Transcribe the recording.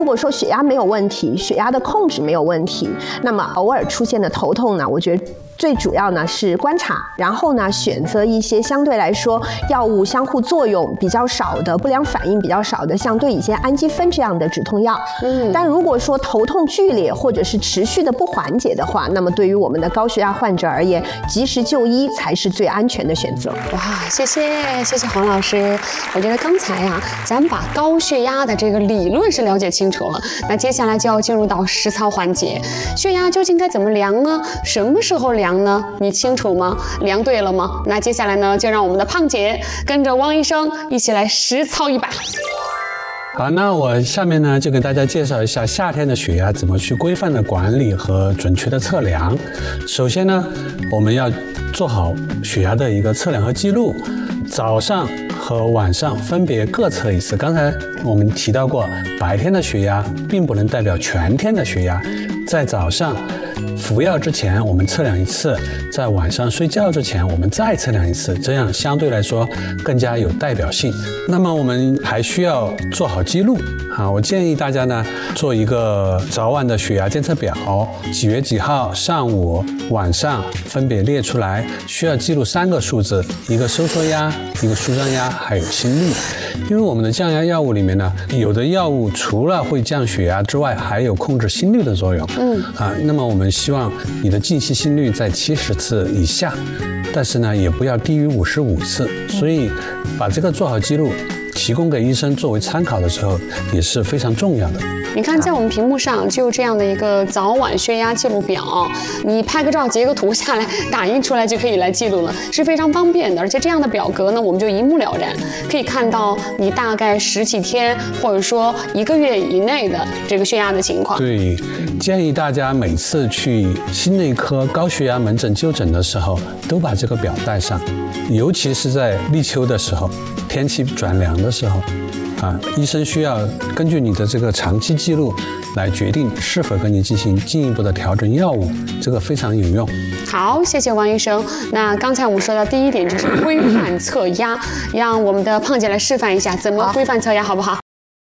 如果说血压没有问题，血压的控制没有问题，那么偶尔出现的头痛呢，我觉得最主要呢是观察，然后呢选择一些相对来说药物相互作用比较少的、不良反应比较少的，像对乙酰氨基酚这样的止痛药。但如果说头痛剧烈或者是持续的不缓解的话，那么对于我们的高血压患者而言，及时就医才是最安全的选择。 哇，谢谢黄老师。我觉得刚才啊，咱们把高血压的这个理论是了解清楚了，那接下来就要进入到实操环节。血压究竟该怎么量呢？什么时候量呢？你清楚吗？量对了吗？那接下来呢，就让我们的胖姐跟着汪医生一起来实操一把。 好，那我下面呢就给大家介绍一下夏天的血压怎么去规范的管理和准确的测量。首先呢，我们要做好血压的一个测量和记录，早上和晚上分别各测一次。刚才我们提到过，白天的血压并不能代表全天的血压，在早上服药之前我们测量一次，在晚上睡觉之前我们再测量一次，这样相对来说更加有代表性。那么我们还需要做好记录我建议大家呢做一个早晚的血压监测表，几月几号上午晚上分别列出来，需要记录3个数字，一个收缩压，一个舒张压，还有心率。因为我们的降压药物里面呢，有的药物除了会降血压之外，还有控制心率的作用。那么我们希望你的静息心率在70次以下，但是呢也不要低于55次。所以把这个做好记录，提供给医生作为参考的时候也是非常重要的。 你看，在我们屏幕上就有这样的一个早晚血压记录表，你拍个照截个图下来，打印出来就可以来记录了，是非常方便的。而且这样的表格呢，我们就一目了然，可以看到你大概10几天或者说1个月以内的这个血压的情况。 对，建议大家每次去心内科高血压门诊就诊的时候，都把这个表带上，尤其是在立秋的时候，天气转凉的时候。医生需要根据你的这个长期记录来决定是否跟你进行进一步的调整药物，这个非常有用。 好，谢谢王医生。那刚才我们说到第一点就是规范测压，让我们的胖姐来示范一下怎么规范测压，好不好？